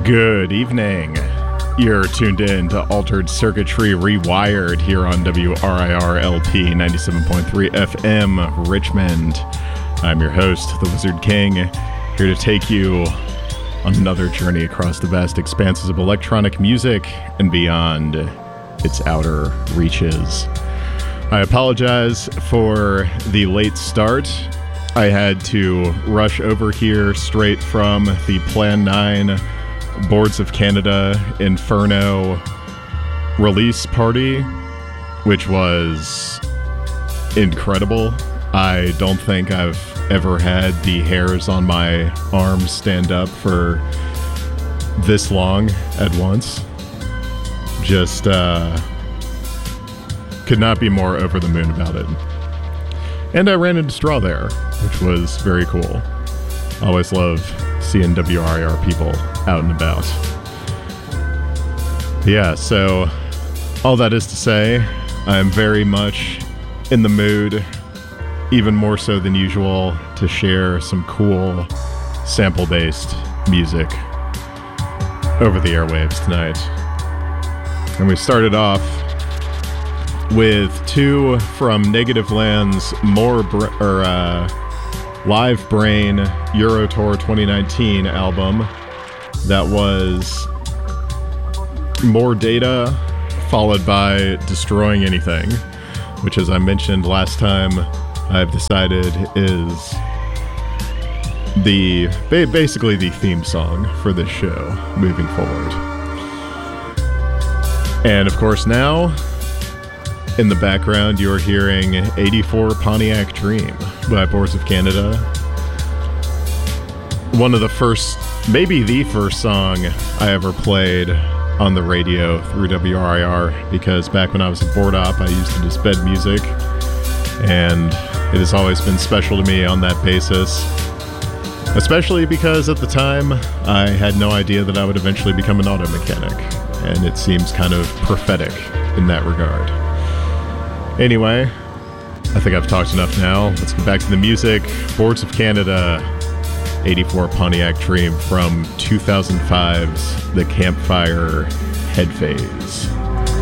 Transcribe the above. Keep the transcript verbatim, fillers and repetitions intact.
Good evening. You're tuned in to Altered Circuitry Rewired here on W R I R L P ninety-seven point three F M Richmond. I'm your host, the Wizard King, here to take you on another journey across the vast expanses of electronic music and beyond its outer reaches. I apologize for the late start. I had to rush over here straight from the Plan nine Boards of Canada Inferno release party, which was incredible. I don't think I've ever had the hairs on my arms stand up for this long at once. Just uh, could not be more over the moon about it. And I ran into Straw there, which was very cool. Always love seeing W R I R people out and about. Yeah, so all that is to say, I'm very much in the mood, even more so than usual, to share some cool sample-based music over the airwaves tonight. And we started off with two from Negative Land's more br- or uh, Live Brain Euro Tour twenty nineteen album. That was More Data, followed by Destroying Anything, which, as I mentioned last time, I've decided is the basically the theme song for this show moving forward. And of course now, in the background, you're hearing eighty-four Pontiac Dream by Boards of Canada. One of the first, maybe the first song I ever played on the radio through W R I R, because back when I was a board op, I used to just bed music, and it has always been special to me on that basis. Especially because at the time, I had no idea that I would eventually become an auto mechanic, and it seems kind of prophetic in that regard. Anyway, I think I've talked enough now. Let's get back to the music. Boards of Canada, eighty-four Pontiac Dream from two thousand five's The Campfire Head Phase.